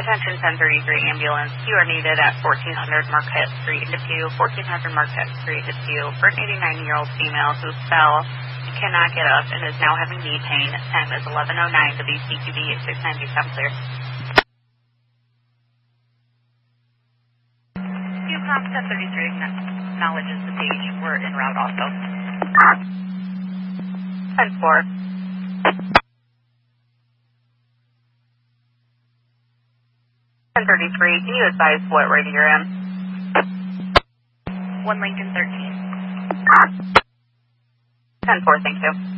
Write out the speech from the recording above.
Attention 1033 ambulance. You are needed at 1400 Marquette Street in Depew. 1400 Marquette Street, Depew. For an 89-year-old female who fell and cannot get up and is now having knee pain. Time is 11:09. The BCQB 697 clear. UCOM 1033 acknowledges the page. We're en route also. 10-4. 1033, can you advise what rating you're in? 1 Lincoln 13. 10-4, thank you.